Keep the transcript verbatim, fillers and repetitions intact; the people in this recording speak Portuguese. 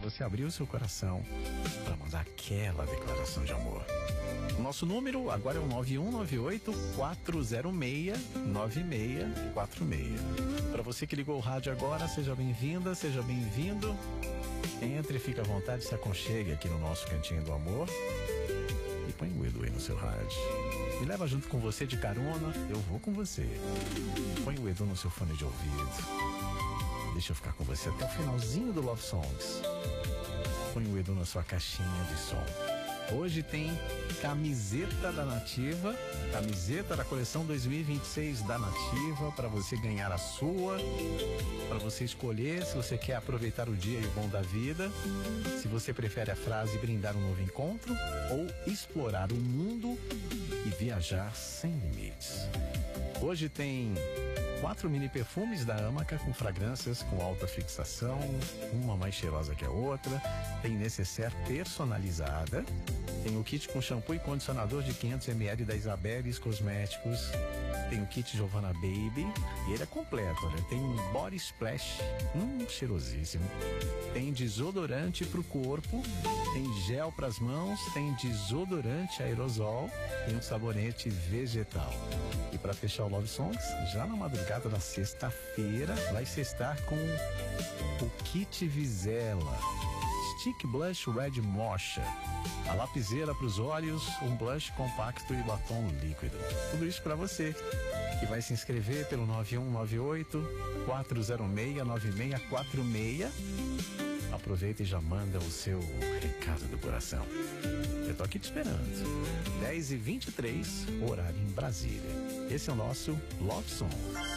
você abrir o seu coração para mandar aquela declaração de amor. O nosso número agora é o nove um nove oito, quatro zero seis, nove seis quatro seis. Para você que ligou o rádio agora, seja bem-vinda, seja bem-vindo. Entre, fica à vontade, se aconchegue aqui no nosso Cantinho do Amor. E põe o Edu aí no seu rádio. Me leva junto com você de carona, eu vou com você. Põe o Edu no seu fone de ouvido. Deixa eu ficar com você até o finalzinho do Love Songs. Põe o Edu na sua caixinha de som. Hoje tem camiseta da Nativa, camiseta da coleção dois mil e vinte e seis da Nativa, para você ganhar a sua, para você escolher se você quer aproveitar o dia e o bom da vida, se você prefere a frase brindar um novo encontro ou explorar o mundo e viajar sem limites. Hoje tem quatro mini perfumes da Amaca com fragrâncias com alta fixação, uma mais cheirosa que a outra. Tem necessaire personalizada. Tem o kit com shampoo e condicionador de quinhentos mililitros da Isabeles Cosméticos. Tem o kit Giovanna Baby. E ele é completo, né? Tem um body splash, hum, cheirosíssimo. Tem desodorante pro corpo. Tem gel pras mãos. Tem desodorante aerosol. Tem um sabonete vegetal. E para fechar o Love Songs, já na madrugada da sexta-feira, vai estar com o kit Vizela Stick Blush Red Mocha, a lapiseira para os olhos, um blush compacto e batom líquido. Tudo isso para você que vai se inscrever pelo nove um nove oito, quatro zero seis, nove seis quatro seis. Aproveita e já manda o seu recado do coração. Eu tô aqui te esperando. dez e vinte e três, horário em Brasília. Esse é o nosso Love Song.